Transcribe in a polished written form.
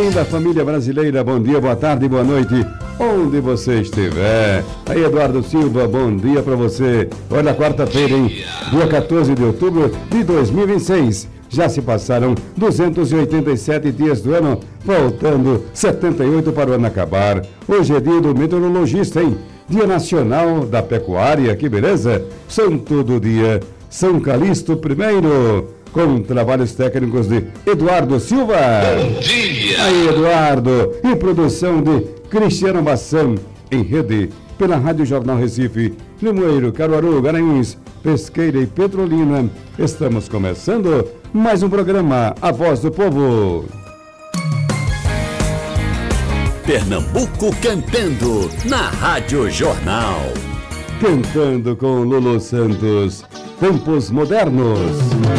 Linda família brasileira, bom dia, boa tarde, boa noite, onde você estiver. Aí, Eduardo Silva, bom dia pra você. Olha, quarta-feira, hein? Dia 14 de outubro de 2026. Já se passaram 287 dias do ano, faltando 78 para o ano acabar. Hoje é dia do meteorologista, hein? Dia Nacional da Pecuária, que beleza? Santo do Dia, São Calixto I, com trabalhos técnicos de Eduardo Silva. Bom dia! Aí, Eduardo, e produção de Cristiano Bassan, em rede pela Rádio Jornal Recife, Limoeiro, Caruaru, Garanhuns, Pesqueira e Petrolina. Estamos começando mais um programa, A Voz do Povo. Pernambuco cantando na Rádio Jornal. Cantando com Lulu Santos, Tempos Modernos.